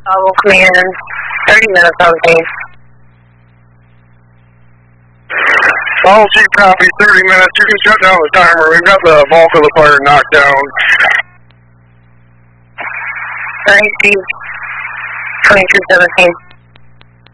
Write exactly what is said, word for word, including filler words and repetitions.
Uh, we'll come in thirty minutes on base. All Chief copy, thirty minutes. You can shut down the timer. We've got the bulk of the fire knocked down. Alright, Chief. twenty-two seventeen.